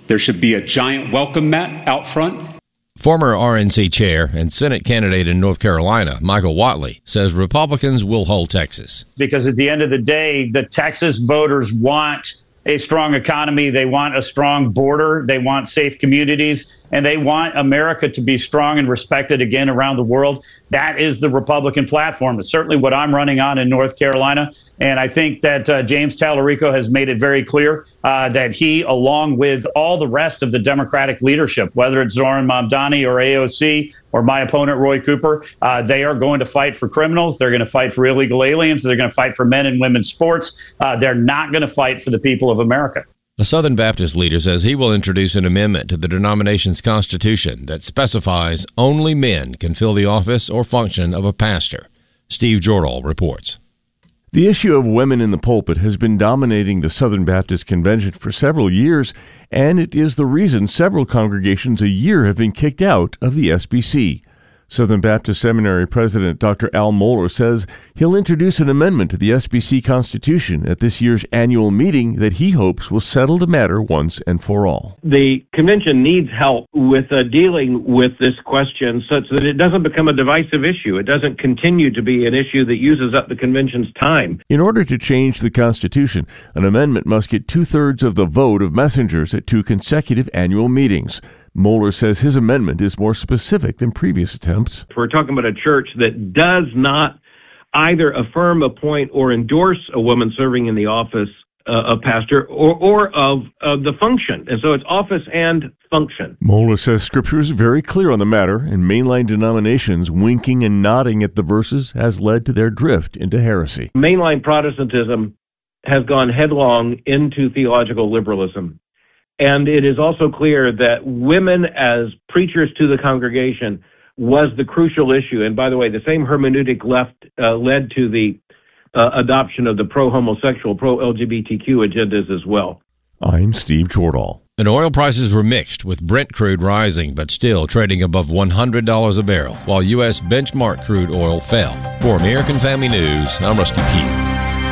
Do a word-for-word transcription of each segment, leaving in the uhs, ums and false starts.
There should be a giant welcome mat out front. Former R N C chair and Senate candidate in North Carolina, Michael Whatley, says Republicans will hold Texas. Because at the end of the day, the Texas voters want a strong economy. They want a strong border. They want safe communities. And they want America to be strong and respected again around the world. That is the Republican platform. It's certainly what I'm running on in North Carolina. And I think that uh, James Talarico has made it very clear uh, that he, along with all the rest of the Democratic leadership, whether it's Zoran Mamdani or A O C or my opponent, Roy Cooper, uh, they are going to fight for criminals. They're going to fight for illegal aliens. They're going to fight for men and women's sports. Uh, they're not going to fight for the people of America. A Southern Baptist leader says he will introduce an amendment to the denomination's constitution that specifies only men can fill the office or function of a pastor. Steve Jordahl reports. The issue of women in the pulpit has been dominating the Southern Baptist Convention for several years, and it is the reason several congregations a year have been kicked out of the S B C. Southern Baptist Seminary President Doctor Al Mohler says he'll introduce an amendment to the S B C Constitution at this year's annual meeting that he hopes will settle the matter once and for all. The convention needs help with uh, dealing with this question such that it doesn't become a divisive issue. It doesn't continue to be an issue that uses up the convention's time. In order to change the Constitution, an amendment must get two-thirds of the vote of messengers at two consecutive annual meetings. Mohler says his amendment is more specific than previous attempts. We're talking about a church that does not either affirm, appoint, or endorse a woman serving in the office uh, of pastor or, or of, of the function. And so it's office and function. Mohler says Scripture is very clear on the matter, and mainline denominations winking and nodding at the verses has led to their drift into heresy. Mainline Protestantism has gone headlong into theological liberalism. And it is also clear that women as preachers to the congregation was the crucial issue. And by the way, the same hermeneutic left uh, led to the uh, adoption of the pro-homosexual, pro-L G B T Q agendas as well. I'm Steve Jordahl. And oil prices were mixed, with Brent crude rising but still trading above one hundred dollars a barrel, while U S benchmark crude oil fell. For American Family News, I'm Rusty Pugh.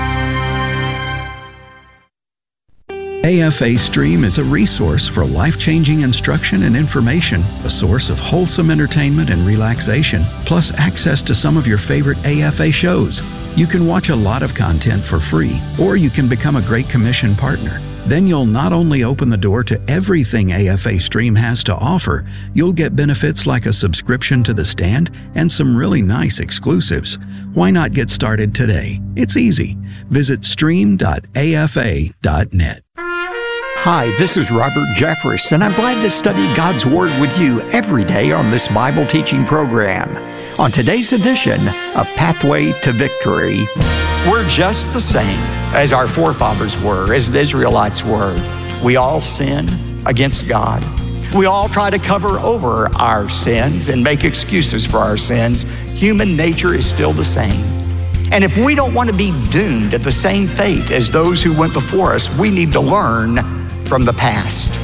A F A Stream is a resource for life-changing instruction and information, a source of wholesome entertainment and relaxation, plus access to some of your favorite A F A shows. You can watch a lot of content for free, or you can become a Great Commission partner. Then you'll not only open the door to everything A F A Stream has to offer, you'll get benefits like a subscription to The Stand and some really nice exclusives. Why not get started today? It's easy. Visit stream dot A F A dot net. Hi, this is Robert Jeffress, and I'm glad to study God's Word with you every day on this Bible teaching program. On today's edition of Pathway to Victory, we're just the same as our forefathers were, as the Israelites were. We all sin against God. We all try to cover over our sins and make excuses for our sins. Human nature is still the same. And if we don't want to be doomed at the same fate as those who went before us, we need to learn from the past.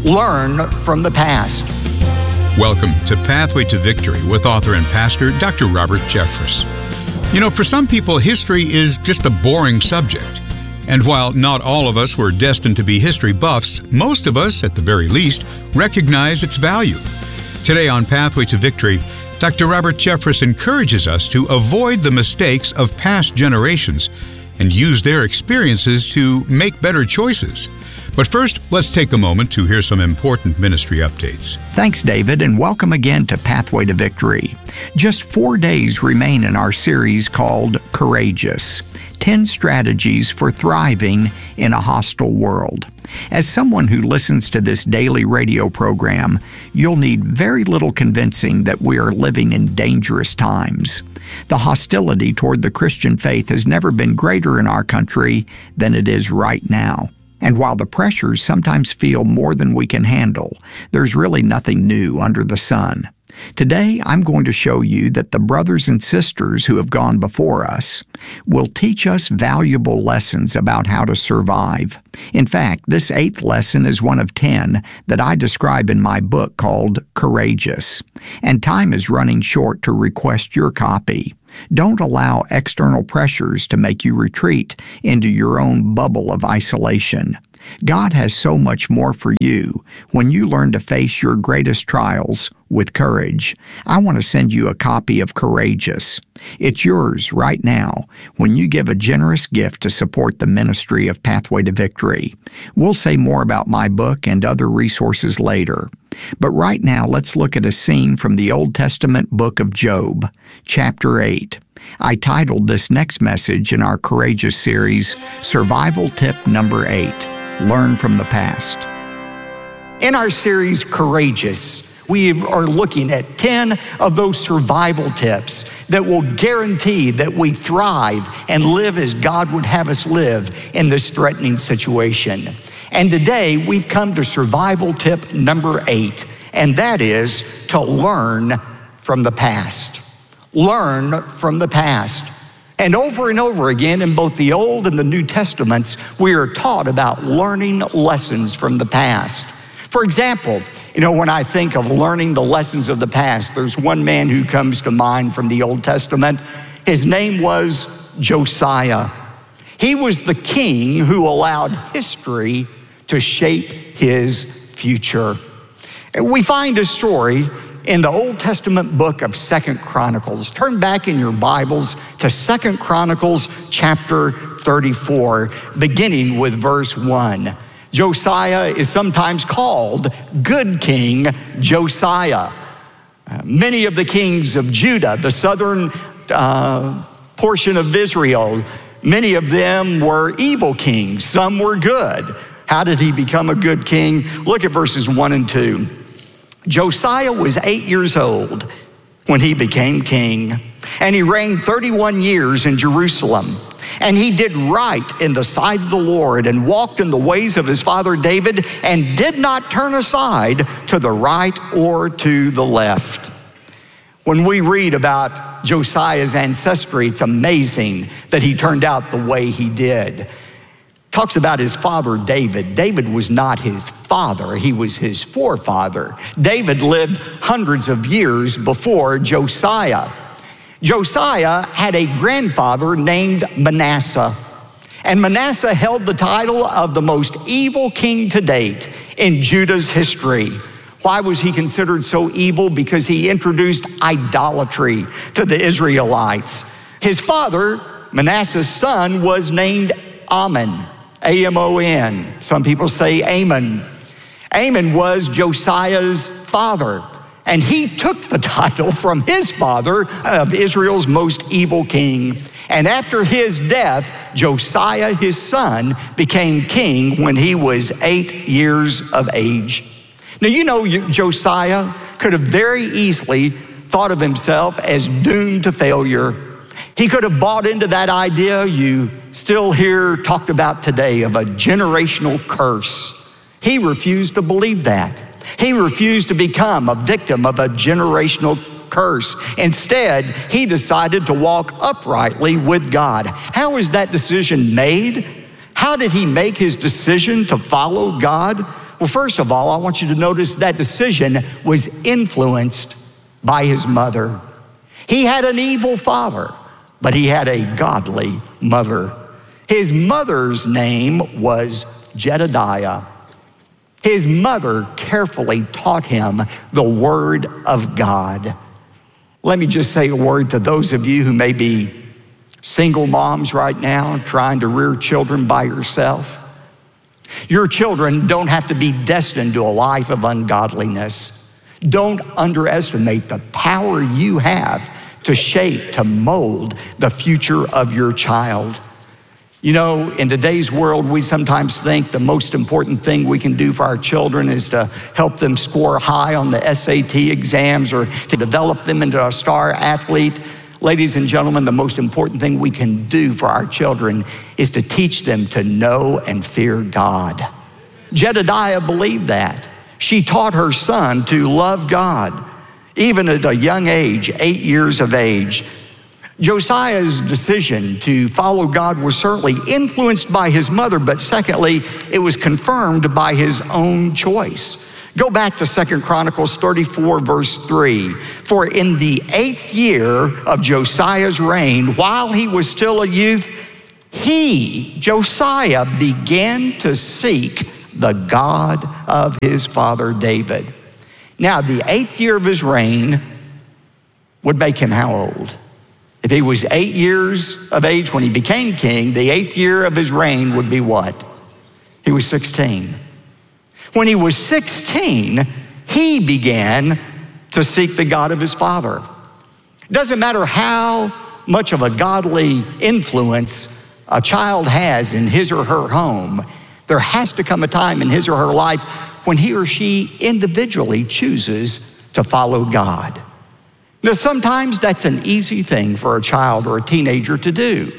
Learn from the past. Welcome to Pathway to Victory with author and pastor Doctor Robert Jeffress. You know, for some people, history is just a boring subject. And while not all of us were destined to be history buffs, most of us, at the very least, recognize its value. Today on Pathway to Victory, Doctor Robert Jeffress encourages us to avoid the mistakes of past generations and use their experiences to make better choices. But first, let's take a moment to hear some important ministry updates. Thanks, David, and welcome again to Pathway to Victory. Just four days remain in our series called Courageous, ten Strategies for Thriving in a Hostile World. As someone who listens to this daily radio program, you'll need very little convincing that we are living in dangerous times. The hostility toward the Christian faith has never been greater in our country than it is right now. And while the pressures sometimes feel more than we can handle, there's really nothing new under the sun. Today, I'm going to show you that the brothers and sisters who have gone before us will teach us valuable lessons about how to survive. In fact, this eighth lesson is one of ten that I describe in my book called Courageous. And time is running short to request your copy. Don't allow external pressures to make you retreat into your own bubble of isolation. God has so much more for you when you learn to face your greatest trials with courage. I want to send you a copy of Courageous. It's yours right now when you give a generous gift to support the ministry of Pathway to Victory. We'll say more about my book and other resources later. But right now, let's look at a scene from the Old Testament book of Job, chapter eight. I titled this next message in our Courageous series, Survival Tip Number eight, Learn from the Past. In our series, Courageous, we are looking at ten of those survival tips that will guarantee that we thrive and live as God would have us live in this threatening situation. And today, we've come to survival tip number eight, and that is to learn from the past. Learn from the past. And over and over again in both the Old and the New Testaments, we are taught about learning lessons from the past. For example, you know, when I think of learning the lessons of the past, there's one man who comes to mind from the Old Testament. His name was Josiah. He was the king who allowed history to shape his future. And we find a story in the Old Testament book of Second Chronicles. Turn back in your Bibles to Second Chronicles chapter thirty-four, beginning with verse one. Josiah is sometimes called Good King Josiah. Uh, many of the kings of Judah, the southern uh, portion of Israel, many of them were evil kings. Some were good. How did he become a good king? Look at verses one and two. Josiah was eight years old when he became king, and he reigned thirty-one years in Jerusalem. And he did right in the sight of the Lord and walked in the ways of his father David and did not turn aside to the right or to the left. When we read about Josiah's ancestry, it's amazing that he turned out the way he did. Talks about his father David. David was not his father, he was his forefather. David lived hundreds of years before Josiah. Josiah had a grandfather named Manasseh, and Manasseh held the title of the most evil king to date in Judah's history. Why was he considered so evil? Because he introduced idolatry to the Israelites. His father, Manasseh's son, was named Amon, A M O N. Some people say Amon. Amon was Josiah's father, and he took the title from his father of Israel's most evil king. And after his death, Josiah, his son, became king when he was eight years of age. Now, you know, Josiah could have very easily thought of himself as doomed to failure. He could have bought into that idea you still hear talked about today of a generational curse. He refused to believe that. He refused to become a victim of a generational curse. Instead, he decided to walk uprightly with God. How was that decision made? How did he make his decision to follow God? Well, first of all, I want you to notice that decision was influenced by his mother. He had an evil father, but he had a godly mother. His mother's name was Jedediah. His mother carefully taught him the word of God. Let me just say a word to those of you who may be single moms right now trying to rear children by yourself. Your children don't have to be destined to a life of ungodliness. Don't underestimate the power you have to shape, to mold the future of your child. You know, in today's world, we sometimes think the most important thing we can do for our children is to help them score high on the S A T exams or to develop them into a star athlete. Ladies and gentlemen, the most important thing we can do for our children is to teach them to know and fear God. Jedediah believed that. She taught her son to love God, even at a young age, eight years of age. Josiah's decision to follow God was certainly influenced by his mother, but secondly, it was confirmed by his own choice. Go back to Second Chronicles thirty-four, verse three. For in the eighth year of Josiah's reign, while he was still a youth, he, Josiah, began to seek the God of his father David. Now, the eighth year of his reign would make him how old? If he was eight years of age when he became king, the eighth year of his reign would be what? He was sixteen. When he was sixteen, he began to seek the God of his father. It doesn't matter how much of a godly influence a child has in his or her home, there has to come a time in his or her life when he or she individually chooses to follow God. Now, sometimes that's an easy thing for a child or a teenager to do.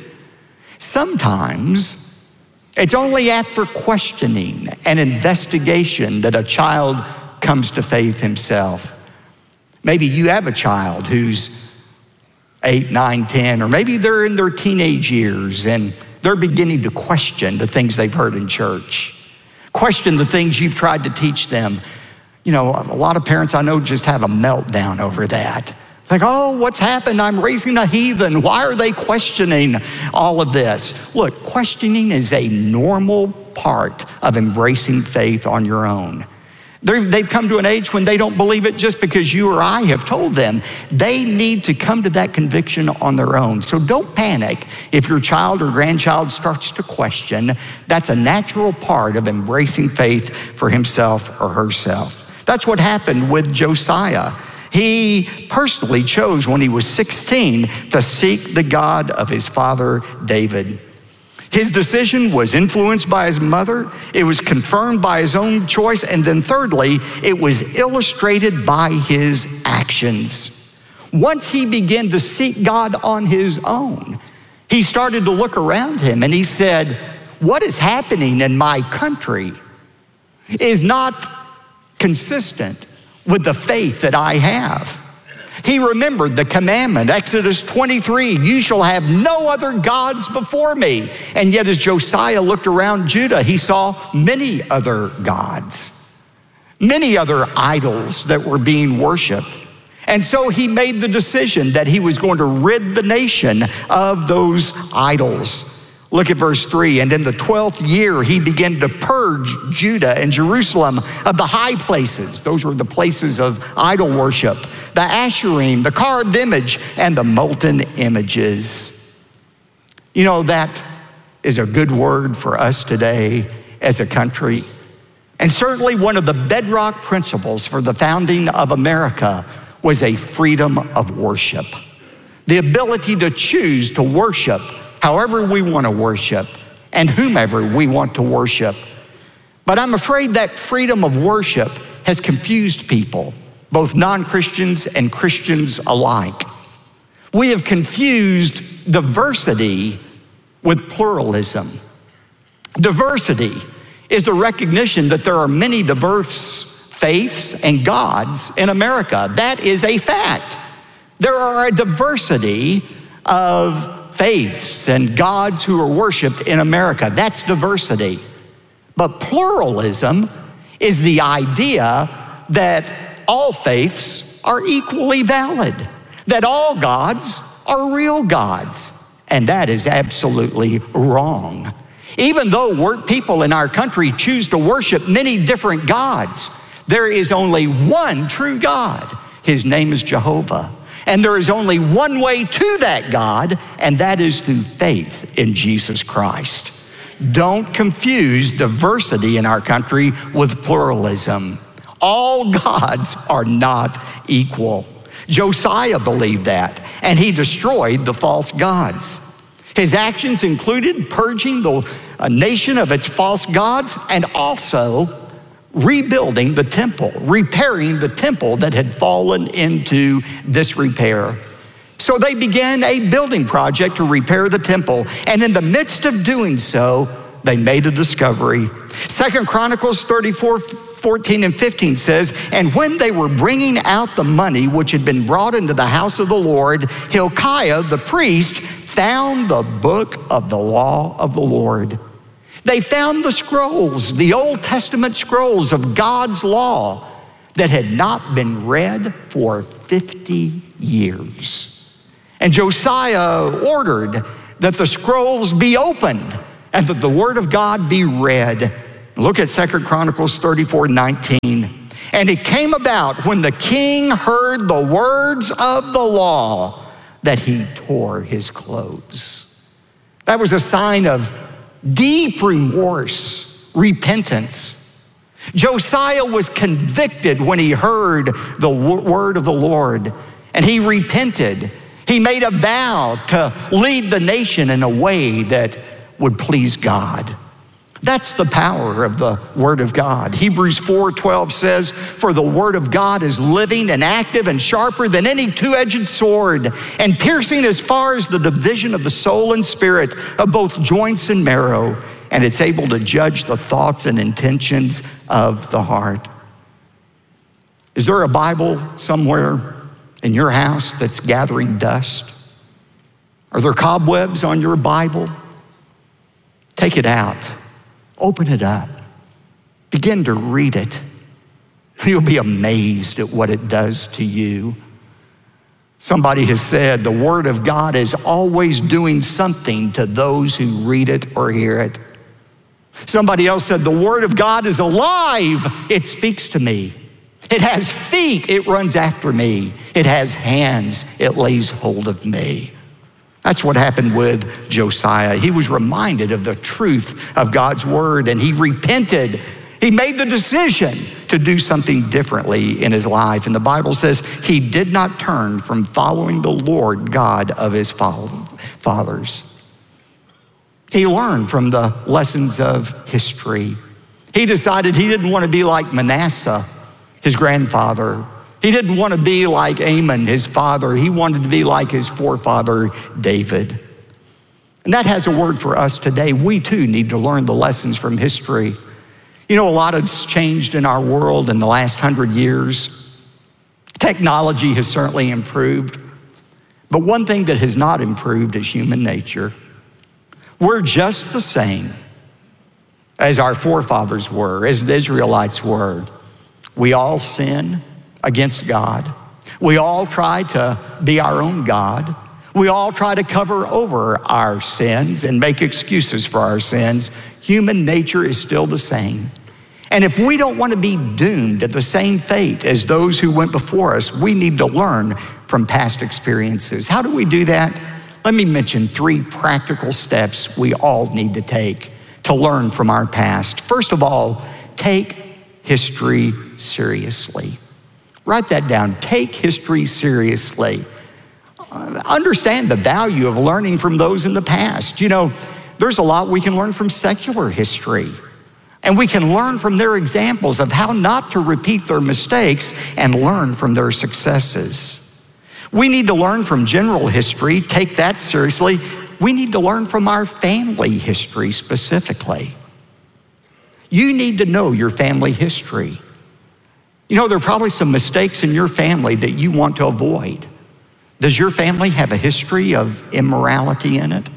Sometimes it's only after questioning and investigation that a child comes to faith himself. Maybe you have a child who's eight, nine, ten, or maybe they're in their teenage years and they're beginning to question the things they've heard in church, question the things you've tried to teach them. You know, a lot of parents I know just have a meltdown over that. It's like, oh, what's happened? I'm raising a heathen. Why are they questioning all of this? Look, questioning is a normal part of embracing faith on your own. They're, they've come to an age when they don't believe it just because you or I have told them. They need to come to that conviction on their own. So don't panic if your child or grandchild starts to question. That's a natural part of embracing faith for himself or herself. That's what happened with Josiah. He personally chose when he was sixteen to seek the God of his father David. His decision was influenced by his mother. It was confirmed by his own choice. And then thirdly, it was illustrated by his actions. Once he began to seek God on his own, he started to look around him and he said, what is happening in my country is not consistent with the faith that I have. He remembered the commandment, Exodus twenty-three, you shall have no other gods before me. And yet as Josiah looked around Judah, he saw many other gods, many other idols that were being worshiped. And so he made the decision that he was going to rid the nation of those idols. Look at verse three. And in the twelfth year, he began to purge Judah and Jerusalem of the high places. Those were the places of idol worship, the Asherim, the carved image, and the molten images. You know, that is a good word for us today as a country. And certainly one of the bedrock principles for the founding of America was a freedom of worship. The ability to choose to worship however we want to worship and whomever we want to worship. But I'm afraid that freedom of worship has confused people, both non-Christians and Christians alike. We have confused diversity with pluralism. Diversity is the recognition that there are many diverse faiths and gods in America. That is a fact. There are a diversity of faiths and gods who are worshiped in America. That's diversity. But pluralism is the idea that all faiths are equally valid, that all gods are real gods, and that is absolutely wrong. Even though people in our country choose to worship many different gods, there is only one true God. His name is Jehovah. And there is only one way to that God, and that is through faith in Jesus Christ. Don't confuse diversity in our country with pluralism. All gods are not equal. Josiah believed that, and he destroyed the false gods. His actions included purging the nation of its false gods and also rebuilding the temple, repairing the temple that had fallen into disrepair. So they began a building project to repair the temple, and in the midst of doing so, they made a discovery. Second Chronicles thirty-four, fourteen and fifteen says, and when they were bringing out the money which had been brought into the house of the Lord, Hilkiah the priest found the book of the law of the Lord. They found the scrolls, the Old Testament scrolls of God's law that had not been read for fifty years. And Josiah ordered that the scrolls be opened, and that the word of God be read. Look at Second Chronicles thirty-four nineteen. And it came about when the king heard the words of the law that he tore his clothes. That was a sign of deep remorse, repentance. Josiah was convicted when he heard the word of the Lord, and he repented. He made a vow to lead the nation in a way that would please God. That's the power of the word of God. Hebrews four twelve says, for the word of God is living and active and sharper than any two-edged sword, and piercing as far as the division of the soul and spirit, of both joints and marrow, and it's able to judge the thoughts and intentions of the heart. Is there a Bible somewhere in your house that's gathering dust? Are there cobwebs on your Bible? Take it out. Open it up. Begin to read it. You'll be amazed at what it does to you. Somebody has said the word of God is always doing something to those who read it or hear it. Somebody else said the word of God is alive. It speaks to me. It has feet. It runs after me. It has hands. It lays hold of me. That's what happened with Josiah. He was reminded of the truth of God's word, and he repented. He made the decision to do something differently in his life. And the Bible says he did not turn from following the Lord God of his fathers. He learned from the lessons of history. He decided he didn't want to be like Manasseh, his grandfather. He didn't want to be like Amon, his father. He wanted to be like his forefather, David. And that has a word for us today. We too need to learn the lessons from history. You know, a lot has changed in our world in the last hundred years. Technology has certainly improved. But one thing that has not improved is human nature. We're just the same as our forefathers were, as the Israelites were. We all sin against God. We all try to be our own God. We all try to cover over our sins and make excuses for our sins. Human nature is still the same. And if we don't want to be doomed at the same fate as those who went before us, we need to learn from past experiences. How do we do that? Let me mention three practical steps we all need to take to learn from our past. First of all, take history seriously. Write that down. Take history seriously. Uh, understand the value of learning from those in the past. You know, there's a lot we can learn from secular history, and we can learn from their examples of how not to repeat their mistakes and learn from their successes. We need to learn from general history, take that seriously. We need to learn from our family history specifically. You need to know your family history. You know, there are probably some mistakes in your family that you want to avoid. Does your family have a history of immorality in it?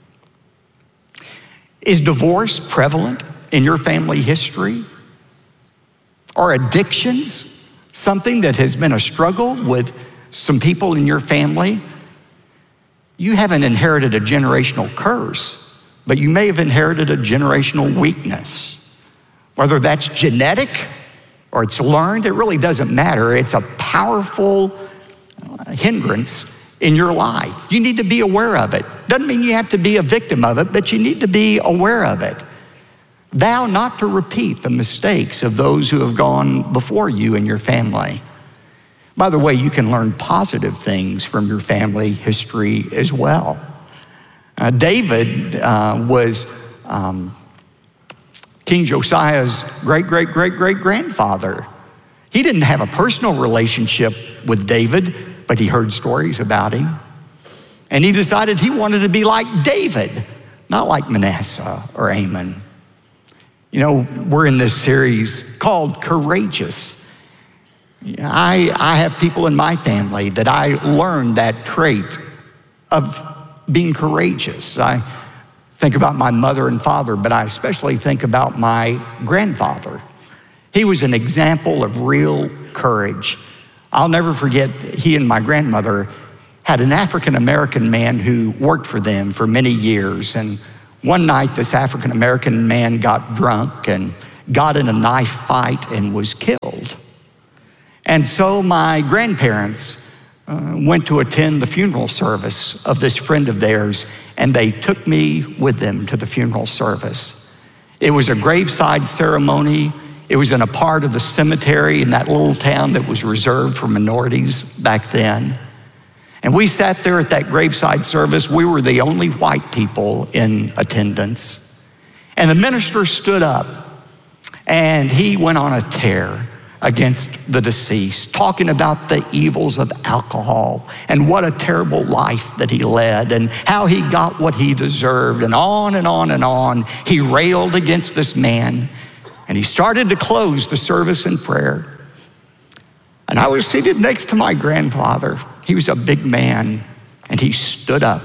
Is divorce prevalent in your family history? Are addictions something that has been a struggle with some people in your family? You haven't inherited a generational curse, but you may have inherited a generational weakness. Whether that's genetic or it's learned, it really doesn't matter. It's a powerful hindrance in your life. You need to be aware of it. Doesn't mean you have to be a victim of it, but you need to be aware of it. Vow not to repeat the mistakes of those who have gone before you in your family. By the way, you can learn positive things from your family history as well. Uh, David uh, was um, King Josiah's great, great, great, great grandfather. He didn't have a personal relationship with David, but he heard stories about him. And he decided he wanted to be like David, not like Manasseh or Amon. You know, we're in this series called Courageous. I, I have people in my family that I learned that trait of being courageous. I think about my mother and father, but I especially think about my grandfather. He was an example of real courage. I'll never forget, he and my grandmother had an African-American man who worked for them for many years. And one night, this African-American man got drunk and got in a knife fight and was killed. And so my grandparents uh, went to attend the funeral service of this friend of theirs, and they took me with them to the funeral service. It was a graveside ceremony. It was in a part of the cemetery in that little town that was reserved for minorities back then. And we sat there at that graveside service. We were the only white people in attendance. And the minister stood up, and he went on a tear against the deceased, talking about the evils of alcohol and what a terrible life that he led and how he got what he deserved, and on and on and on. He railed against this man, and he started to close the service in prayer. And I was seated next to my grandfather. He was a big man, and he stood up,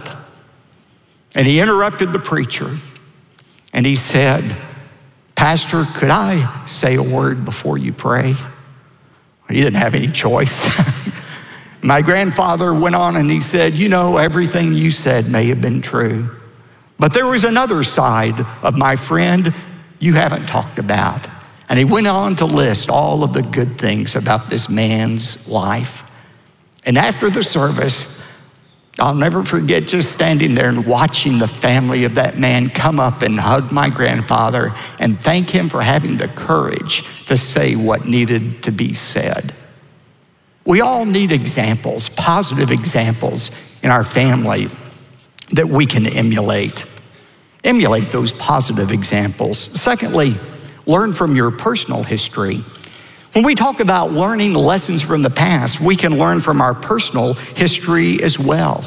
and he interrupted the preacher, and he said, "Pastor, could I say a word before you pray?" He didn't have any choice. My grandfather went on and he said, "You know, everything you said may have been true, but there was another side of my friend you haven't talked about." And he went on to list all of the good things about this man's life. And after the service, I'll never forget just standing there and watching the family of that man come up and hug my grandfather and thank him for having the courage to say what needed to be said. We all need examples, positive examples in our family that we can emulate. Emulate those positive examples. Secondly, learn from your personal history. When we talk about learning lessons from the past, we can learn from our personal history as well.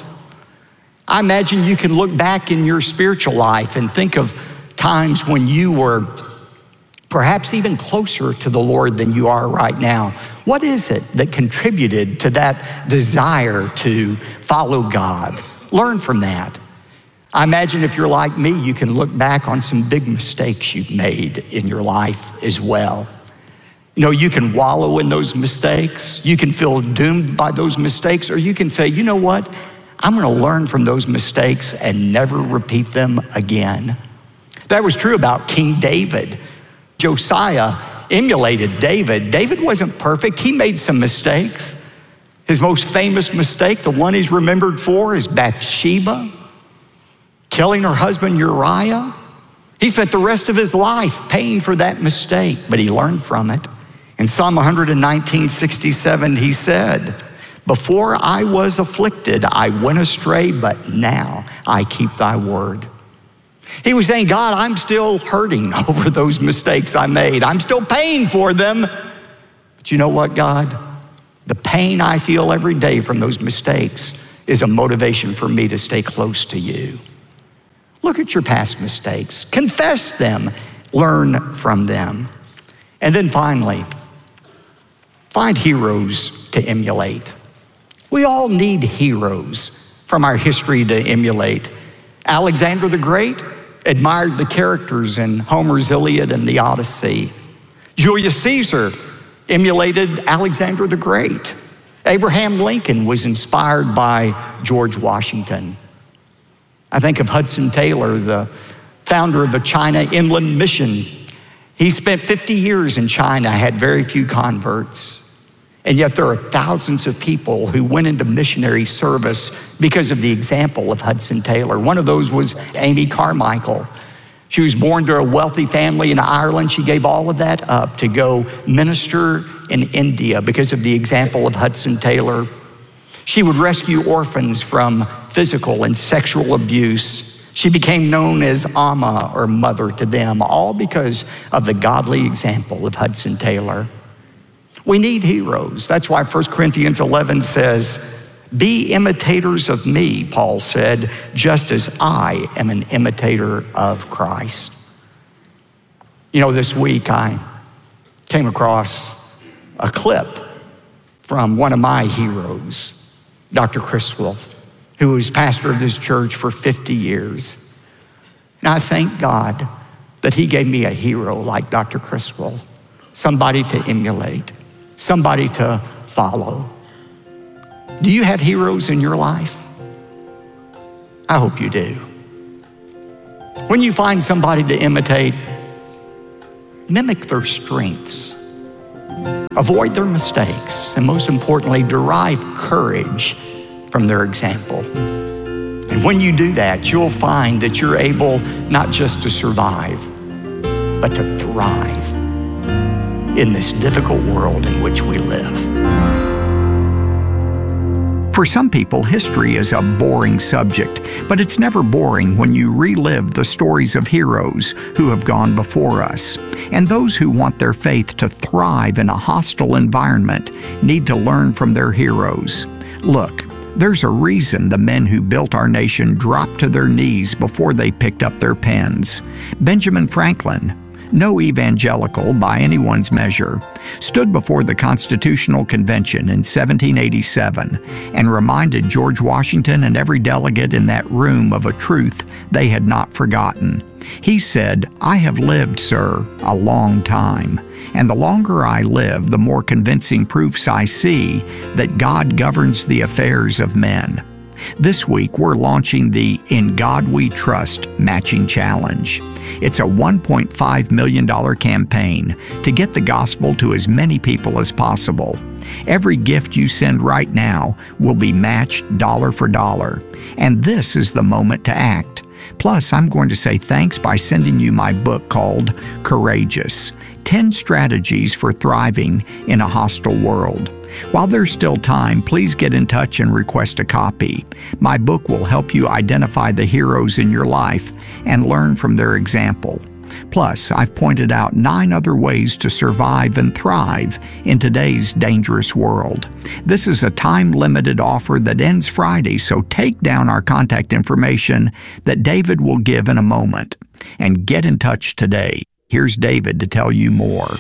I imagine you can look back in your spiritual life and think of times when you were perhaps even closer to the Lord than you are right now. What is it that contributed to that desire to follow God? Learn from that. I imagine if you're like me, you can look back on some big mistakes you've made in your life as well. You know, you can wallow in those mistakes. You can feel doomed by those mistakes, or you can say, you know what? I'm going to learn from those mistakes and never repeat them again. That was true about King David. Josiah emulated David. David wasn't perfect. He made some mistakes. His most famous mistake, the one he's remembered for, is Bathsheba, killing her husband Uriah. He spent the rest of his life paying for that mistake, but he learned from it. In Psalm one nineteen, sixty-seven, he said, "Before I was afflicted, I went astray, but now I keep thy word." He was saying, God, I'm still hurting over those mistakes I made. I'm still paying for them. But you know what, God? The pain I feel every day from those mistakes is a motivation for me to stay close to you. Look at your past mistakes. Confess them. Learn from them. And then finally, find heroes to emulate. We all need heroes from our history to emulate. Alexander the Great admired the characters in Homer's Iliad and the Odyssey. Julius Caesar emulated Alexander the Great. Abraham Lincoln was inspired by George Washington. I think of Hudson Taylor, the founder of the China Inland Mission. He spent fifty years in China, had very few converts. And yet there are thousands of people who went into missionary service because of the example of Hudson Taylor. One of those was Amy Carmichael. She was born to a wealthy family in Ireland. She gave all of that up to go minister in India because of the example of Hudson Taylor. She would rescue orphans from physical and sexual abuse. She became known as Amma, or mother to them, all because of the godly example of Hudson Taylor. We need heroes. That's why First Corinthians eleven says, "Be imitators of me," Paul said, "just as I am an imitator of Christ." You know, this week I came across a clip from one of my heroes, Doctor Criswell, who was pastor of this church for fifty years. And I thank God that he gave me a hero like Doctor Criswell, somebody to emulate, somebody to follow. Do you have heroes in your life? I hope you do. When you find somebody to imitate, mimic their strengths. Avoid their mistakes, and most importantly, derive courage from their example. And when you do that, you'll find that you're able not just to survive, but to thrive in this difficult world in which we live. For some people, history is a boring subject, but it's never boring when you relive the stories of heroes who have gone before us. And those who want their faith to thrive in a hostile environment need to learn from their heroes. Look, there's a reason the men who built our nation dropped to their knees before they picked up their pens. Benjamin Franklin, no evangelical by anyone's measure, stood before the Constitutional Convention in seventeen eighty-seven and reminded George Washington and every delegate in that room of a truth they had not forgotten. He said, "I have lived, sir, a long time, and the longer I live, the more convincing proofs I see that God governs the affairs of men." This week, we're launching the In God We Trust Matching Challenge. It's a one point five million dollars campaign to get the gospel to as many people as possible. Every gift you send right now will be matched dollar for dollar, and this is the moment to act. Plus, I'm going to say thanks by sending you my book called Courageous, ten Strategies for Thriving in a Hostile World. While there's still time, please get in touch and request a copy. My book will help you identify the heroes in your life and learn from their example. Plus, I've pointed out nine other ways to survive and thrive in today's dangerous world. This is a time-limited offer that ends Friday, so take down our contact information that David will give in a moment. And get in touch today. Here's David to tell you more.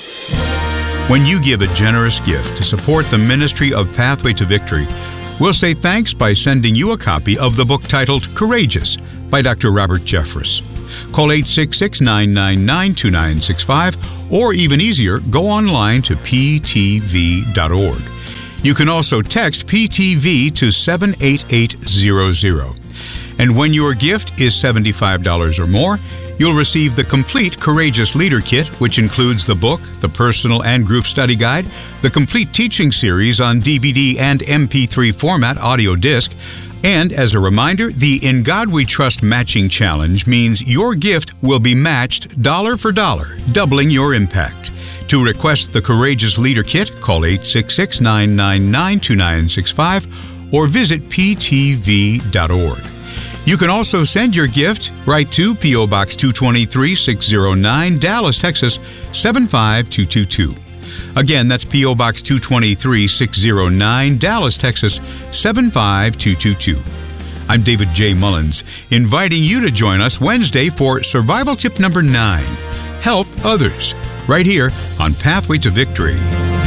When you give a generous gift to support the ministry of Pathway to Victory, we'll say thanks by sending you a copy of the book titled Courageous by Doctor Robert Jeffress. Call eight six six, nine nine nine, two nine six five, or even easier, go online to p t v dot org. You can also text P T V to seven eight eight zero zero. And when your gift is seventy-five dollars or more, you'll receive the complete Courageous Leader Kit, which includes the book, the personal and group study guide, the complete teaching series on D V D and M P three format audio disc, and as a reminder, the In God We Trust Matching Challenge means your gift will be matched dollar for dollar, doubling your impact. To request the Courageous Leader Kit, call eight six six, nine nine nine, two nine six five or visit p t v dot org. You can also send your gift right to P O. Box two twenty-three, six oh nine, Dallas, Texas, seven five two two two. Again, that's P O. Box two twenty-three, six oh nine, Dallas, Texas, seven five two two two. I'm David J. Mullins, inviting you to join us Wednesday for Survival Tip number nine, Help Others, right here on Pathway to Victory.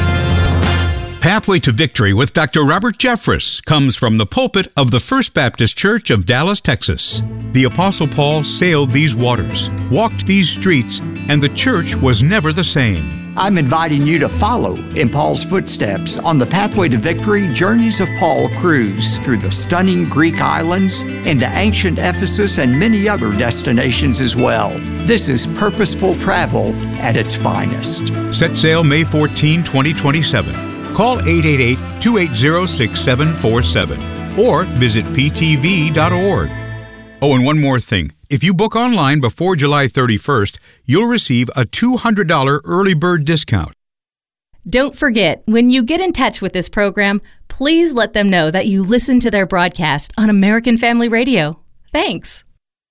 Pathway to Victory with Doctor Robert Jeffress comes from the pulpit of the First Baptist Church of Dallas, Texas. The Apostle Paul sailed these waters, walked these streets, and the church was never the same. I'm inviting you to follow in Paul's footsteps on the Pathway to Victory Journeys of Paul cruise through the stunning Greek islands, into ancient Ephesus, and many other destinations as well. This is purposeful travel at its finest. Set sail May fourteenth, twenty twenty-seven. Call eight eight eight, two eight zero, six seven four seven or visit p t v dot org. Oh, and one more thing. If you book online before July thirty-first, you'll receive a two hundred dollars early bird discount. Don't forget, when you get in touch with this program, please let them know that you listen to their broadcast on American Family Radio. Thanks.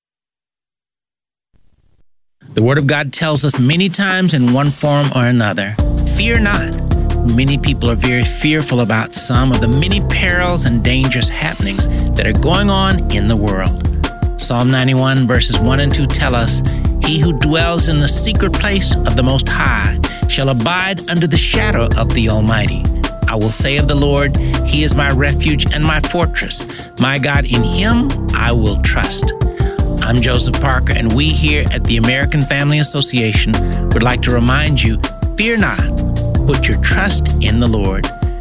The Word of God tells us many times in one form or another, fear not. Many people are very fearful about some of the many perils and dangerous happenings that are going on in the world. Psalm ninety-one verses one and two tell us, "He who dwells in the secret place of the Most High shall abide under the shadow of the Almighty. I will say of the Lord, He is my refuge and my fortress. My God, in Him I will trust." I'm Joseph Parker, and we here at the American Family Association would like to remind you, fear not. Put your trust in the Lord.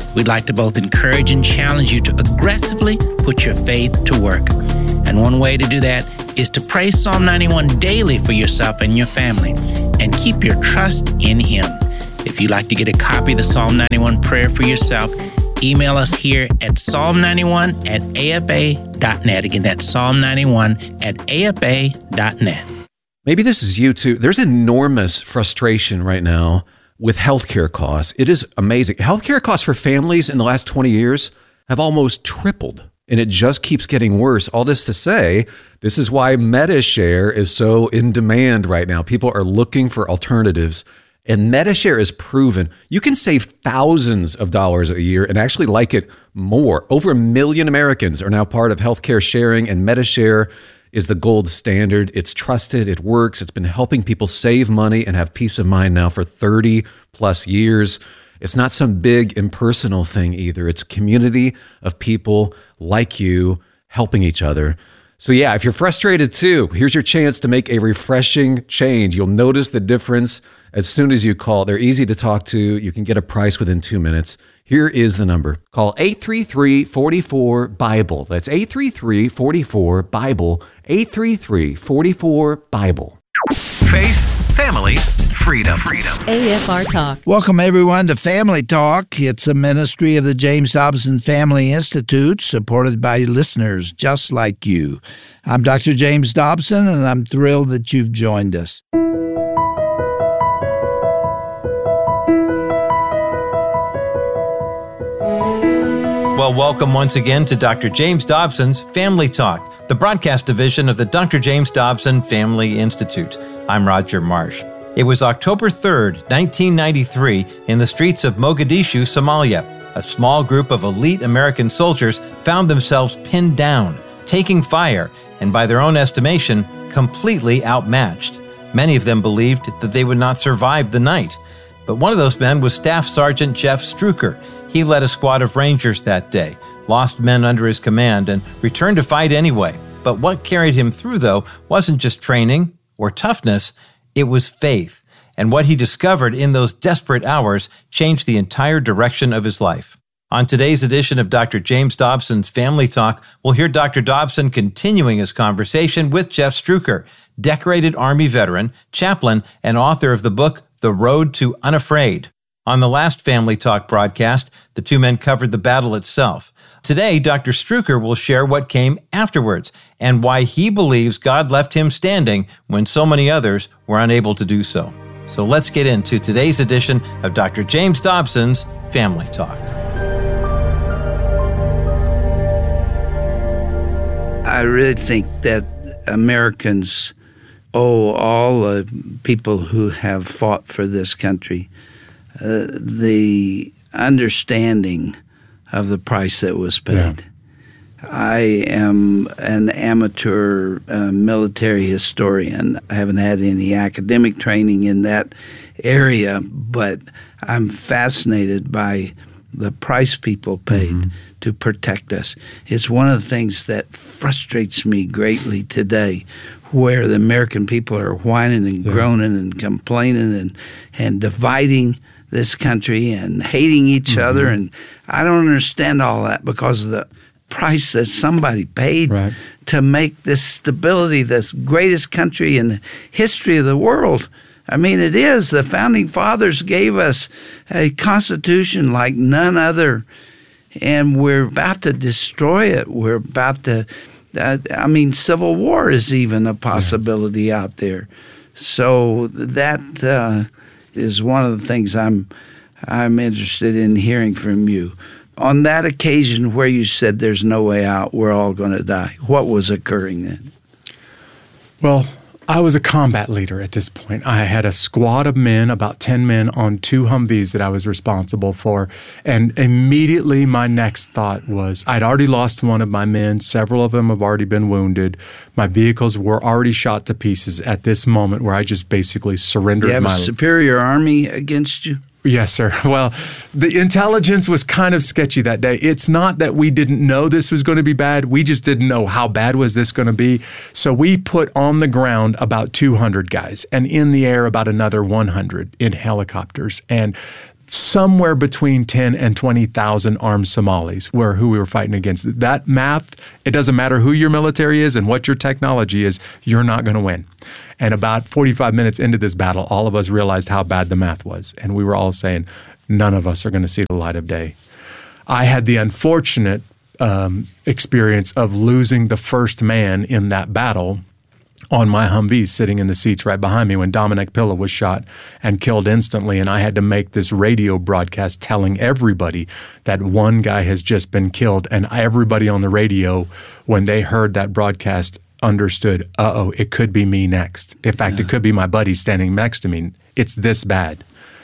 We'd like to both encourage and challenge you to aggressively put your faith to work. And one way to do that is to pray Psalm ninety-one daily for yourself and your family, and keep your trust in Him. If you'd like to get a copy of the Psalm ninety-one prayer for yourself, email us here at psalm ninety-one at a f a dot net. Again, that's psalm ninety-one at a f a dot net. Maybe this is you too. There's enormous frustration right now with healthcare costs. It is amazing. Healthcare costs for families in the last twenty years have almost tripled, and it just keeps getting worse. All this to say, this is why Medi-Share is so in demand right now. People are looking for alternatives, and Medi-Share is proven you can save thousands of dollars a year and actually like it more. Over a million Americans are now part of healthcare sharing, and Medi-Share is the gold standard. It's trusted, it works, it's been helping people save money and have peace of mind now for thirty plus years. It's not some big impersonal thing either. It's a community of people like you helping each other. So yeah, if you're frustrated too, here's your chance to make a refreshing change. You'll notice the difference as soon as you call. They're easy to talk to. You can get a price within two minutes. Here is the number. Call eight three three, four four, BIBLE. That's eight three three, four four, BIBLE. eight three three, four four, BIBLE. Faith, family, freedom. Freedom. A F R Talk. Welcome, everyone, to Family Talk. It's a ministry of the James Dobson Family Institute, supported by listeners just like you. I'm Doctor James Dobson, and I'm thrilled that you've joined us. Well, welcome once again to Doctor James Dobson's Family Talk, the broadcast division of the Doctor James Dobson Family Institute. I'm Roger Marsh. It was October third, nineteen ninety-three, in the streets of Mogadishu, Somalia. A small group of elite American soldiers found themselves pinned down, taking fire, and by their own estimation, completely outmatched. Many of them believed that they would not survive the night. But one of those men was Staff Sergeant Jeff Struecker. He led a squad of Rangers that day, lost men under his command, and returned to fight anyway. But what carried him through, though, wasn't just training or toughness, it was faith. And what he discovered in those desperate hours changed the entire direction of his life. On today's edition of Doctor James Dobson's Family Talk, we'll hear Doctor Dobson continuing his conversation with Jeff Struecker, decorated Army veteran, chaplain, and author of the book, The Road to Unafraid. On the last Family Talk broadcast, the two men covered the battle itself. Today, Doctor Struecker will share what came afterwards and why he believes God left him standing when so many others were unable to do so. So let's get into today's edition of Doctor James Dobson's Family Talk. I really think that Americans owe all the people who have fought for this country uh, the understanding of the price that was paid. Yeah. I am an amateur uh, military historian. I haven't had any academic training in that area, but I'm fascinated by the price people paid mm-hmm. to protect us. It's one of the things that frustrates me greatly today, where the American people are whining and yeah. groaning and complaining and, and dividing this country and hating each mm-hmm. other. And I don't understand all that because of the price that somebody paid right. to make this stability this greatest country in the history of the world. I mean, it is. The Founding Fathers gave us a Constitution like none other, and we're about to destroy it. We're about to, uh, I mean, civil war is even a possibility yeah. out there. So that uh, is one of the things I'm I'm interested in hearing from you. On that occasion where you said there's no way out, we're all going to die, what was occurring then? Well, I was a combat leader at this point. I had a squad of men, about ten men, on two Humvees that I was responsible for. And immediately my next thought was, I'd already lost one of my men. Several of them have already been wounded. My vehicles were already shot to pieces at this moment where I just basically surrendered my... You have my, a superior army against you? Yes, sir. Well, the intelligence was kind of sketchy that day. It's not that we didn't know this was going to be bad. We just didn't know how bad was this going to be. So we put on the ground about two hundred guys and in the air about another one hundred in helicopters. And somewhere between ten and twenty thousand armed Somalis were who we were fighting against. That math, it doesn't matter who your military is and what your technology is, you're not going to win. And about forty-five minutes into this battle, all of us realized how bad the math was. And we were all saying, none of us are going to see the light of day. I had the unfortunate um, experience of losing the first man in that battle on my Humvee, sitting in the seats right behind me when Dominic Pilla was shot and killed instantly. And I had to make this radio broadcast telling everybody that one guy has just been killed. And everybody on the radio, when they heard that broadcast, understood, uh-oh, it could be me next. In fact, yeah. It could be my buddy standing next to me. It's this bad.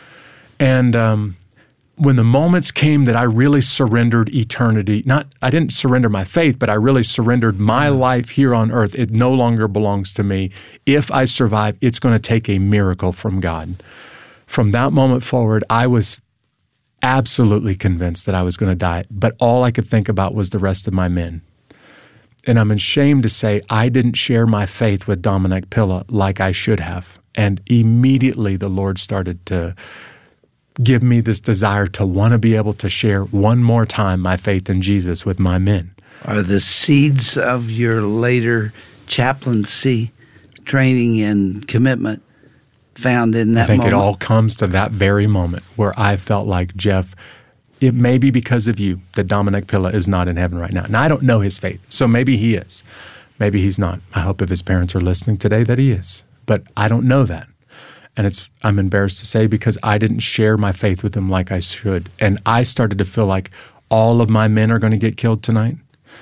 And um, when the moments came that I really surrendered eternity, not, I didn't surrender my faith, but I really surrendered my life here on earth. It no longer belongs to me. If I survive, it's going to take a miracle from God. From that moment forward, I was absolutely convinced that I was going to die, but all I could think about was the rest of my men. And I'm ashamed to say I didn't share my faith with Dominic Pilla like I should have. And immediately the Lord started to give me this desire to want to be able to share one more time my faith in Jesus with my men. Are the seeds of your later chaplaincy training and commitment found in that moment? I think moment? It all comes to that very moment where I felt like, Jeff, it may be because of you that Dominic Pilla is not in heaven right now. And I don't know his faith, so maybe he is. Maybe he's not. I hope if his parents are listening today that he is. But I don't know that. And it's I'm embarrassed to say because I didn't share my faith with him like I should. And I started to feel like all of my men are going to get killed tonight.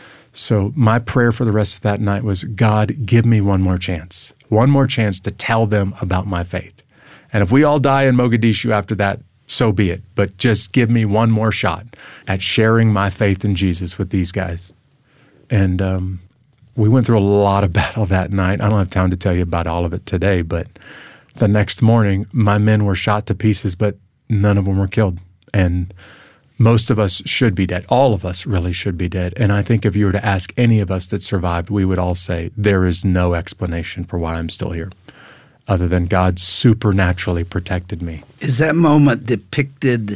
So my prayer for the rest of that night was, God, give me one more chance. One more chance to tell them about my faith. And if we all die in Mogadishu after that, so be it. But just give me one more shot at sharing my faith in Jesus with these guys. And um, we went through a lot of battle that night. I don't have time to tell you about all of it today, but the next morning, my men were shot to pieces, but none of them were killed. And most of us should be dead. All of us really should be dead. And I think if you were to ask any of us that survived, we would all say, there is no explanation for why I'm still here, other than God supernaturally protected me. Is that moment depicted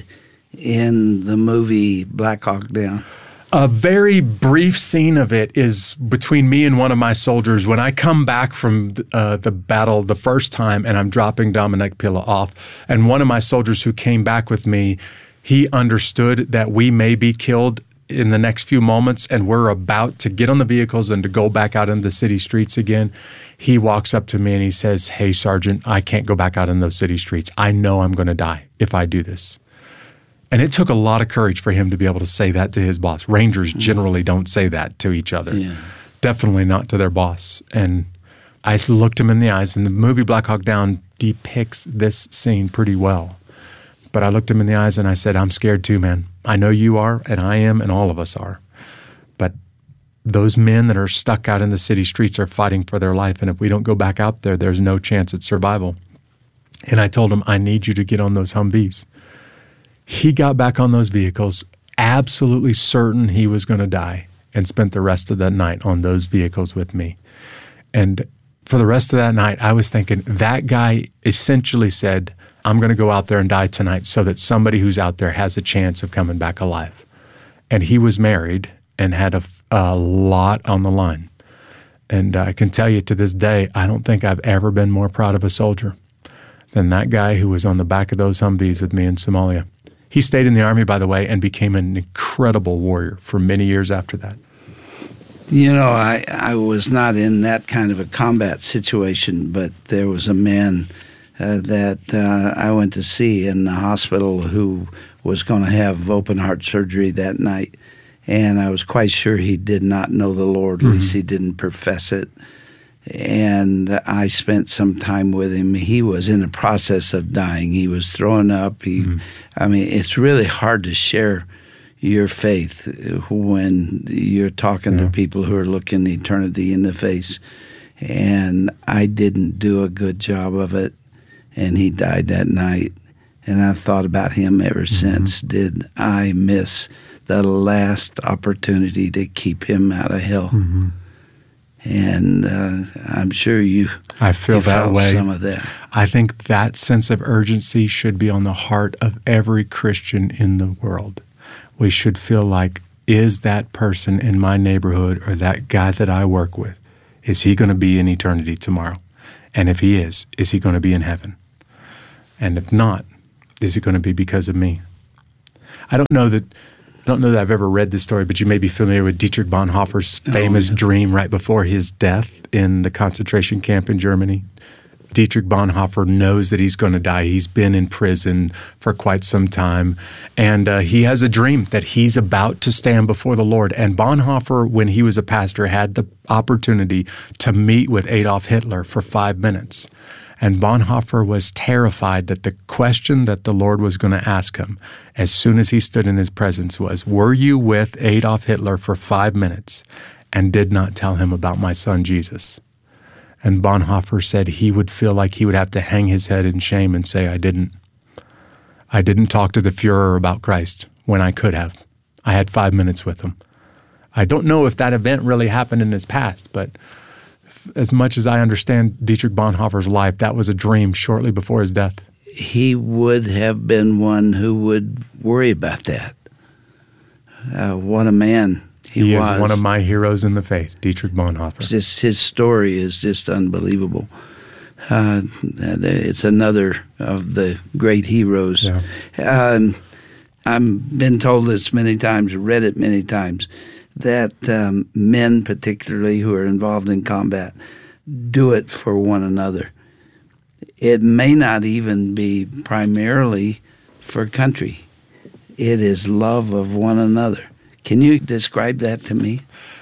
in the movie Black Hawk Down? A very brief scene of it is between me and one of my soldiers. When I come back from uh, the battle the first time and I'm dropping Dominic Pilla off, and one of my soldiers who came back with me, he understood that we may be killed in the next few moments and we're about to get on the vehicles and to go back out in the city streets again. He walks up to me and he says, hey, Sergeant, I can't go back out in those city streets. I know I'm going to die if I do this. And it took a lot of courage for him to be able to say that to his boss. Rangers generally don't say that to each other. Yeah. Definitely not to their boss. And I looked him in the eyes, and the movie Black Hawk Down depicts this scene pretty well. But I looked him in the eyes and I said, I'm scared too, man. I know you are, and I am, and all of us are. But those men that are stuck out in the city streets are fighting for their life, and if we don't go back out there, there's no chance at survival. And I told him, I need you to get on those Humvees. He got back on those vehicles, absolutely certain he was going to die, and spent the rest of that night on those vehicles with me. And for the rest of that night, I was thinking, that guy essentially said, I'm going to go out there and die tonight so that somebody who's out there has a chance of coming back alive. And he was married and had a, a lot on the line. And I can tell you to this day, I don't think I've ever been more proud of a soldier than that guy who was on the back of those Humvees with me in Somalia. He stayed in the Army, by the way, and became an incredible warrior for many years after that. You know, I, I was not in that kind of a combat situation, but there was a man uh, that uh, I went to see in the hospital who was going to have open heart surgery that night. And I was quite sure he did not know the Lord, at least he didn't profess it. And I spent some time with him. He was in the process of dying. He was throwing up. He, mm-hmm. I mean, it's really hard to share your faith when you're talking yeah. to people who are looking eternity in the face. And I didn't do a good job of it, and he died that night. And I've thought about him ever mm-hmm. since. Did I miss the last opportunity to keep him out of hell? Mm-hmm. And uh, I'm sure you, I feel you that felt way. some of that. I think that sense of urgency should be on the heart of every Christian in the world. We should feel like, is that person in my neighborhood or that guy that I work with, is he going to be in eternity tomorrow? And if he is, is he going to be in heaven? And if not, is it going to be because of me? I don't know that I don't know that I've ever read this story, but you may be familiar with Dietrich Bonhoeffer's famous oh, yeah. dream right before his death in the concentration camp in Germany. Dietrich Bonhoeffer knows that he's going to die. He's been in prison for quite some time, and uh, he has a dream that he's about to stand before the Lord. And Bonhoeffer, when he was a pastor, had the opportunity to meet with Adolf Hitler for five minutes. And Bonhoeffer was terrified that the question that the Lord was going to ask him as soon as he stood in his presence was, were you with Adolf Hitler for five minutes and did not tell him about my son Jesus? And Bonhoeffer said he would feel like he would have to hang his head in shame and say, I didn't. I didn't talk to the Fuhrer about Christ when I could have. I had five minutes with him. I don't know if that event really happened in his past, but as much as I understand Dietrich Bonhoeffer's life, that was a dream shortly before his death. He would have been one who would worry about that. Uh, what a man he, he was. He is one of my heroes in the faith, Dietrich Bonhoeffer. Just, his story is just unbelievable. Uh, it's another of the great heroes. Yeah. Um, I've been told this many times, read it many times, that um, men particularly who are involved in combat do it for one another. It may not even be primarily for country. It is love of one another. Can you describe that to me?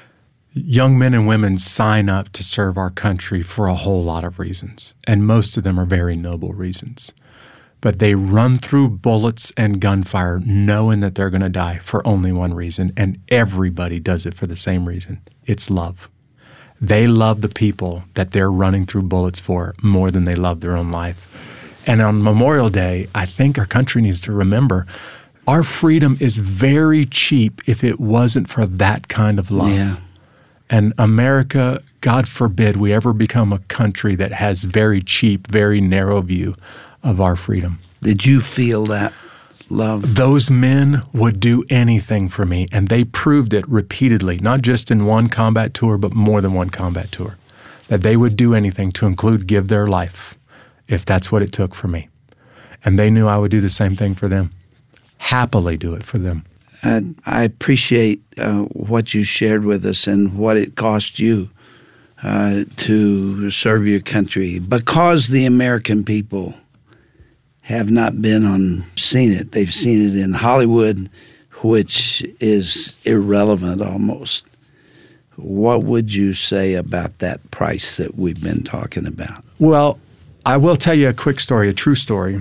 Young men and women sign up to serve our country for a whole lot of reasons, and most of them are very noble reasons. But they run through bullets and gunfire knowing that they're going to die for only one reason, and everybody does it for the same reason. It's love. They love the people that they're running through bullets for more than they love their own life. And on Memorial Day, I think our country needs to remember our freedom is very cheap if it wasn't for that kind of love. Yeah. And America, God forbid we ever become a country that has very cheap, very narrow view of our freedom. Did you feel that love? Those men would do anything for me, and they proved it repeatedly, not just in one combat tour, but more than one combat tour, that they would do anything, to include give their life, if that's what it took for me. And they knew I would do the same thing for them, happily do it for them. Uh, I appreciate uh, what you shared with us and what it cost you uh, to serve your country. Because the American people have not been on seen it. They've seen it in Hollywood, which is irrelevant almost. What would you say about that price that we've been talking about? Well, I will tell you a quick story, a true story.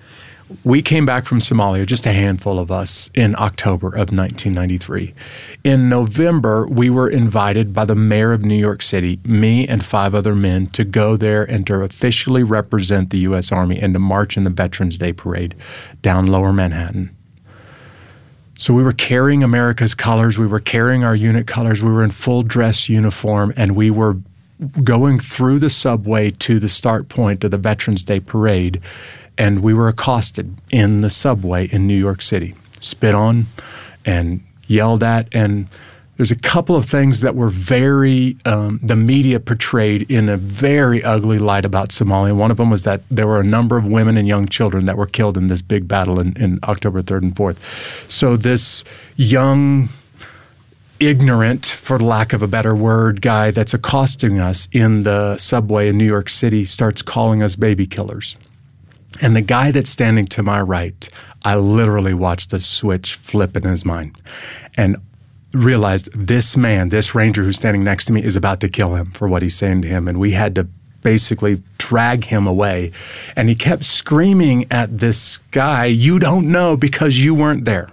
We came back from Somalia, just a handful of us, in October of nineteen ninety-three. In November, we were invited by the mayor of New York City, me and five other men, to go there and to officially represent the U S Army and to march in the Veterans Day Parade down Lower Manhattan. So we were carrying America's colors, we were carrying our unit colors, we were in full dress uniform, and we were going through the subway to the start point of the Veterans Day Parade. And we were accosted in the subway in New York City, spit on and yelled at. And there's a couple of things that were very, um, the media portrayed in a very ugly light about Somalia. One of them was that there were a number of women and young children that were killed in this big battle in, in October third and fourth. So this young, ignorant, for lack of a better word, guy that's accosting us in the subway in New York City starts calling us baby killers. And the guy that's standing to my right, I literally watched the switch flip in his mind and realized this man, this ranger who's standing next to me, is about to kill him for what he's saying to him. And we had to basically drag him away. And he kept screaming at this guy, "You don't know because you weren't there."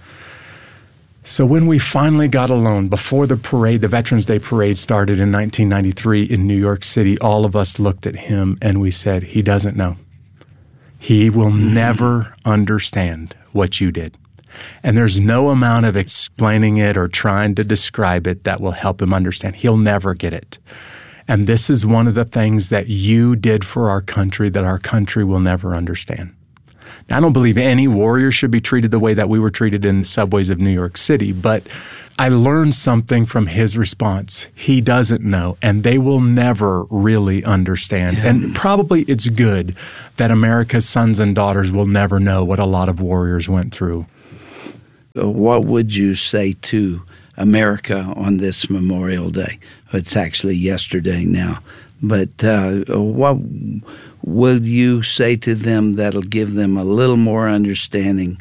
So when we finally got alone, before the parade, the Veterans Day Parade started in nineteen ninety-three in New York City, all of us looked at him and we said, "He doesn't know. He will never understand what you did." And there's no amount of explaining it or trying to describe it that will help him understand. He'll never get it. And this is one of the things that you did for our country that our country will never understand. Now, I don't believe any warrior should be treated the way that we were treated in the subways of New York City, but I learned something from his response. He doesn't know, and they will never really understand. Yeah. And probably it's good that America's sons and daughters will never know what a lot of warriors went through. What would you say to America on this Memorial Day? It's actually yesterday now. But uh, what will you say to them that'll give them a little more understanding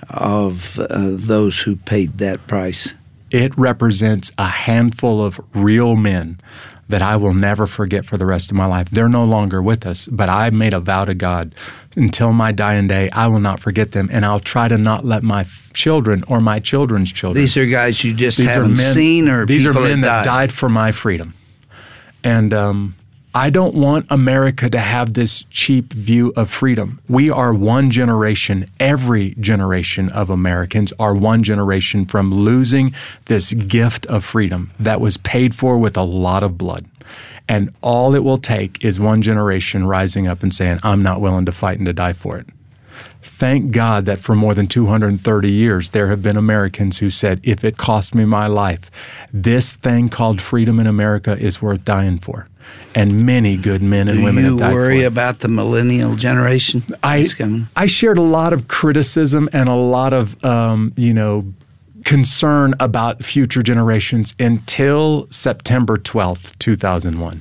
of uh, those who paid that price? It represents a handful of real men that I will never forget for the rest of my life. They're no longer with us, but I made a vow to God. Until my dying day, I will not forget them, and I'll try to not let my children or my children's children. These are guys you just these haven't men, seen, or these people are men that died? died for my freedom. And um, I don't want America to have this cheap view of freedom. We are one generation, every generation of Americans are one generation from losing this gift of freedom that was paid for with a lot of blood. And all it will take is one generation rising up and saying, I'm not willing to fight and to die for it. Thank God that for more than two hundred thirty years, there have been Americans who said, if it cost me my life, this thing called freedom in America is worth dying for. And many good men and Do women have died for it. you worry about the millennial generation? I, I shared a lot of criticism and a lot of, um, you know, concern about future generations until September twelfth, two thousand one.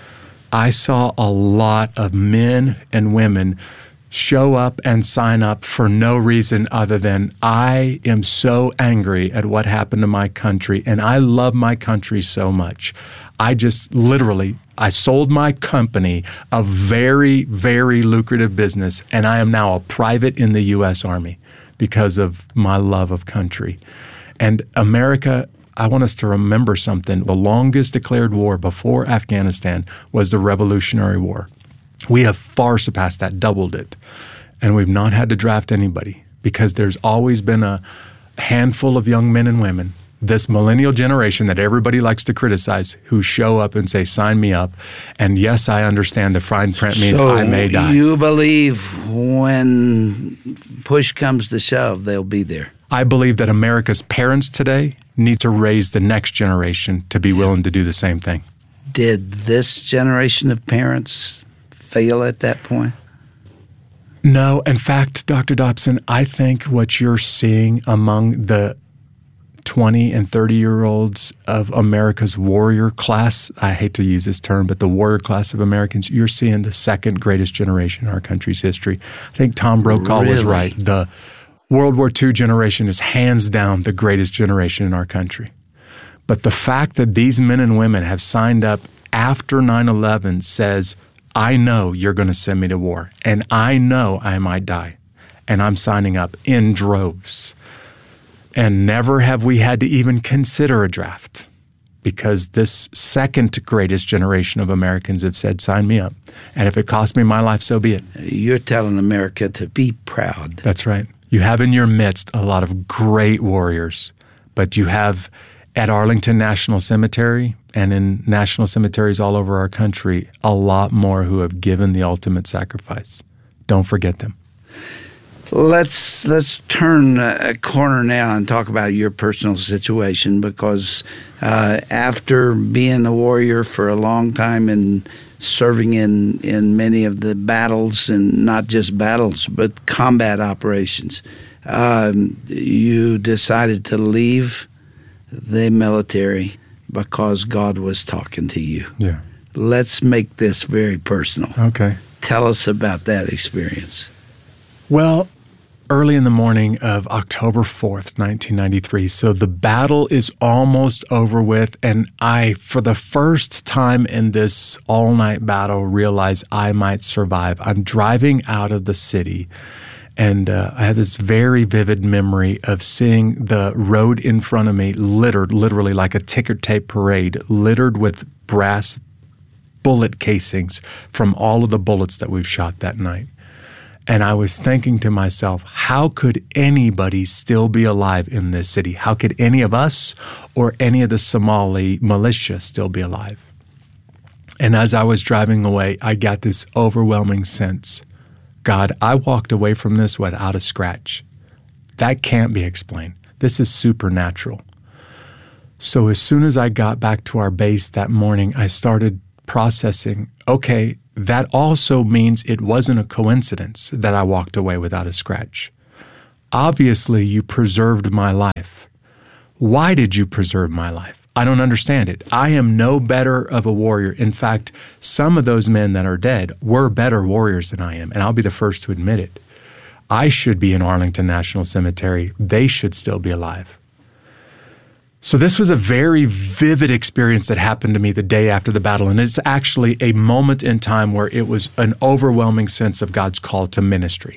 I saw a lot of men and women show up and sign up for no reason other than I am so angry at what happened to my country, and I love my country so much. I just literally, I sold my company, a very, very lucrative business, and I am now a private in the U S Army because of my love of country. And America, I want us to remember something. The longest declared war before Afghanistan was the Revolutionary War. We have far surpassed that, doubled it. And we've not had to draft anybody because there's always been a handful of young men and women, this millennial generation that everybody likes to criticize, who show up and say, sign me up. And yes, I understand the fine print means so I may die. You believe when push comes to shove, they'll be there? I believe that America's parents today need to raise the next generation to be willing to do the same thing. Did this generation of parents fail at that point? No. In fact, Doctor Dobson, I think what you're seeing among the twenty and thirty-year-olds of America's warrior class, I hate to use this term, but the warrior class of Americans, you're seeing the second greatest generation in our country's history. I think Tom Brokaw Really? was right. The World War Two generation is hands down the greatest generation in our country. But the fact that these men and women have signed up after nine eleven says, I know you're going to send me to war, and I know I might die, and I'm signing up in droves. And never have we had to even consider a draft because this second greatest generation of Americans have said, sign me up. And if it costs me my life, so be it. You're telling America to be proud. That's right. You have in your midst a lot of great warriors, but you have at Arlington National Cemetery and in national cemeteries all over our country, a lot more who have given the ultimate sacrifice. Don't forget them. Let's let's turn a corner now and talk about your personal situation, because uh, after being a warrior for a long time and serving in, in many of the battles, and not just battles, but combat operations, um, you decided to leave the military because God was talking to you. Yeah. Let's make this very personal. Okay. Tell us about that experience. Well, early in the morning of October fourth, nineteen ninety-three. So the battle is almost over with, and I, for the first time in this all-night battle, realized I might survive. I'm driving out of the city, and uh, I had this very vivid memory of seeing the road in front of me littered, literally like a ticker tape parade, littered with brass bullet casings from all of the bullets that we've shot that night. And I was thinking to myself, how could anybody still be alive in this city? How could any of us or any of the Somali militia still be alive? And as I was driving away, I got this overwhelming sense, God, I walked away from this without a scratch. That can't be explained. This is supernatural. So as soon as I got back to our base that morning, I started processing, okay, that also means it wasn't a coincidence that I walked away without a scratch. Obviously, you preserved my life. Why did you preserve my life? I don't understand it. I am no better of a warrior. In fact, some of those men that are dead were better warriors than I am, and I'll be the first to admit it. I should be in Arlington National Cemetery. They should still be alive. So this was a very vivid experience that happened to me the day after the battle, and it's actually a moment in time where it was an overwhelming sense of God's call to ministry.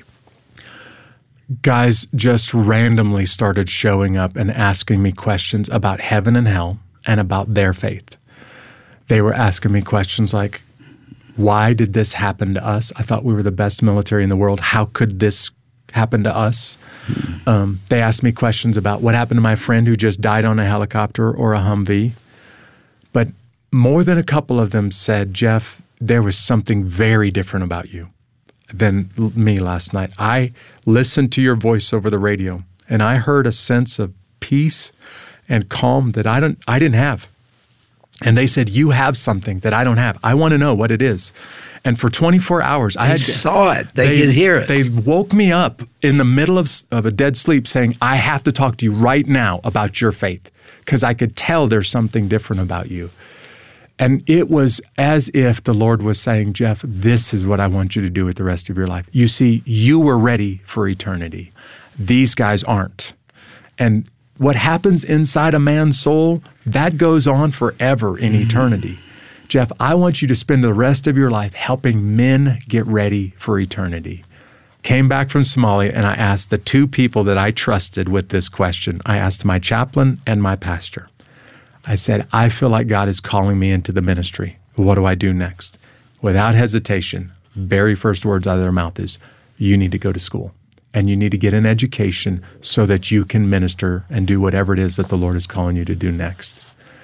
Guys just randomly started showing up and asking me questions about heaven and hell and about their faith. They were asking me questions like, why did this happen to us? I thought we were the best military in the world. How could this happen to us? Um, they asked me questions about what happened to my friend who just died on a helicopter or a Humvee. But more than a couple of them said, Jeff, there was something very different about you than me last night. I listened to your voice over the radio, and I heard a sense of peace and calm that I don't, I didn't have. And they said, you have something that I don't have. I want to know what it is. And for twenty-four hours, I they had saw it. They, they could hear it. They woke me up in the middle of, of a dead sleep saying, I have to talk to you right now about your faith, because I could tell there's something different about you. And it was as if the Lord was saying, Jeff, this is what I want you to do with the rest of your life. You see, you were ready for eternity. These guys aren't. And what happens inside a man's soul, that goes on forever in mm-hmm. eternity. Jeff, I want you to spend the rest of your life helping men get ready for eternity. Came back from Somalia, and I asked the two people that I trusted with this question. I asked my chaplain and my pastor. I said, I feel like God is calling me into the ministry. What do I do next? Without hesitation, very first words out of their mouth is, you need to go to school. And you need to get an education so that you can minister and do whatever it is that the Lord is calling you to do next.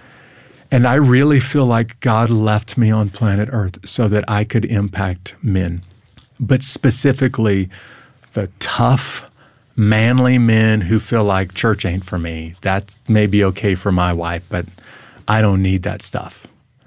And I really feel like God left me on planet Earth so that I could impact men, but specifically the tough, manly men who feel like church ain't for me. That may be okay for my wife, but I don't need that stuff.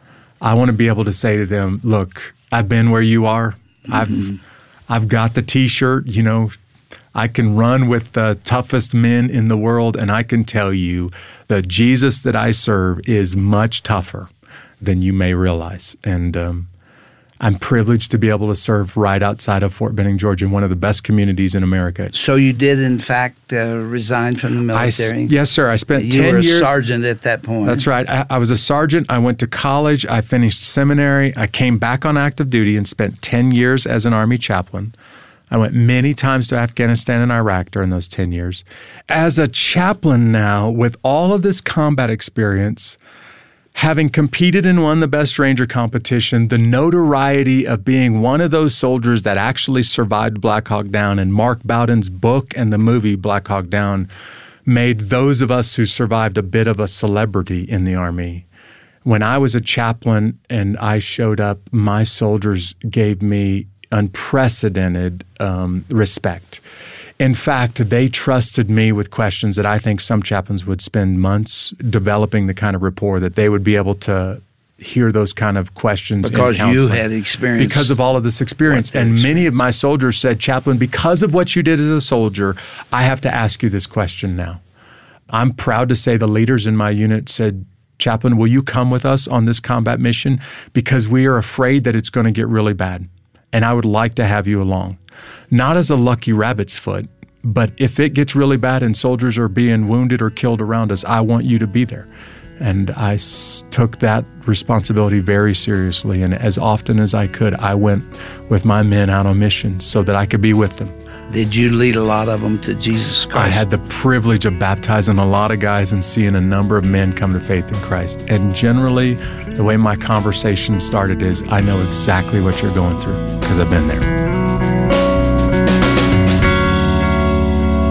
I want to be able to say to them, look, I've been where you are. Mm-hmm. I've I've got the T-shirt, you know, I can run with the toughest men in the world, and I can tell you the Jesus that I serve is much tougher than you may realize. And um, I'm privileged to be able to serve right outside of Fort Benning, Georgia, one of the best communities in America. So you did, in fact, uh, resign from the military? I, yes, sir. I spent you ten years. You were a sergeant at that point. That's right. I, I was a sergeant. I went to college. I finished seminary. I came back on active duty and spent ten years as an Army chaplain. I went many times to Afghanistan and Iraq during those ten years. As a chaplain now, with all of this combat experience, having competed and won the Best Ranger competition, the notoriety of being one of those soldiers that actually survived Black Hawk Down, and Mark Bowden's book and the movie Black Hawk Down made those of us who survived a bit of a celebrity in the Army. When I was a chaplain and I showed up, my soldiers gave me unprecedented um, respect. In fact, they trusted me with questions that I think some chaplains would spend months developing the kind of rapport that they would be able to hear those kind of questions. Because you had experience. Because of all of this experience. And experience. Many of my soldiers said, Chaplain, because of what you did as a soldier, I have to ask you this question now. I'm proud to say the leaders in my unit said, Chaplain, will you come with us on this combat mission? Because we are afraid that it's going to get really bad. And I would like to have you along. Not as a lucky rabbit's foot, but if it gets really bad and soldiers are being wounded or killed around us, I want you to be there. And I s- took that responsibility very seriously. And as often as I could, I went with my men out on missions so that I could be with them. Did you lead a lot of them to Jesus Christ? I had the privilege of baptizing a lot of guys and seeing a number of men come to faith in Christ. And generally, the way my conversation started is, I know exactly what you're going through because I've been there.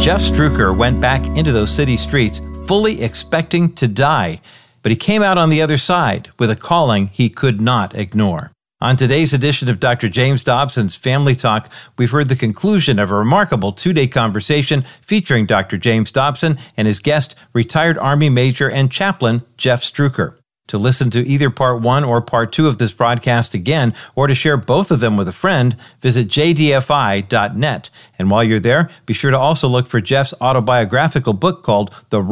Jeff Struecker went back into those city streets fully expecting to die, but he came out on the other side with a calling he could not ignore. On today's edition of Doctor James Dobson's Family Talk, we've heard the conclusion of a remarkable two-day conversation featuring Doctor James Dobson and his guest, retired Army Major and Chaplain Jeff Struecker. To listen to either part one or part two of this broadcast again, or to share both of them with a friend, visit j d f i dot net. And while you're there, be sure to also look for Jeff's autobiographical book called The